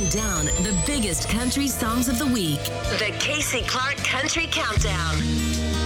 down the biggest country songs of the week. The Casey Clark Country Countdown.